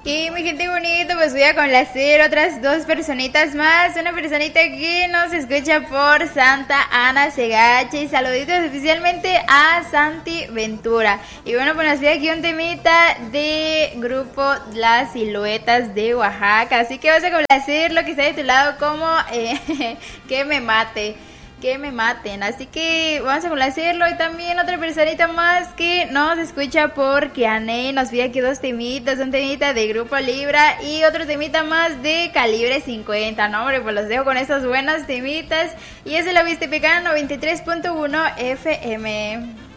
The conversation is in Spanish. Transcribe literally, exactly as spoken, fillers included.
Y mi gente bonita, pues voy a complacer otras dos personitas más. Una personita que nos escucha por Santa Ana Segache. Saluditos especialmente a Santi Ventura. Y bueno, pues nos pide aquí un temita de grupo Las Siluetas de Oaxaca. Así que vas a complacer lo que está titulado como eh, Que me mate. Que me maten, así que vamos a complacerlo. Y también otra personita más que nos escucha por Kiane nos pide aquí dos temitas, un temita de Grupo Libra y otro temita más de Calibre cincuenta, no hombre, pues los dejo con estas buenas temitas y es el Aviste Pecano noventa y tres punto uno F M.